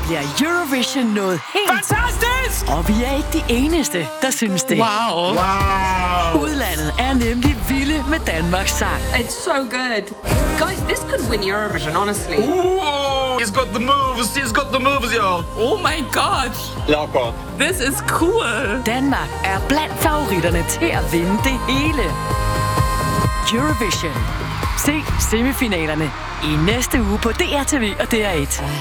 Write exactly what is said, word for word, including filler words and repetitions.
bliver Eurovision noget helt... Fantastisk! Og vi er ikke de eneste, der synes det. Wow. Wow. Udlandet er nemlig vilde med Danmarks sang. It's so good. Guys, this could win Eurovision, honestly. Ooh, he's got the moves. He's got the moves, y'all. Oh my god. Jakob. This is cool. Danmark er blandt favoritterne til at vinde det hele. Eurovision. Se semifinalerne i næste uge på D R T V og D R et.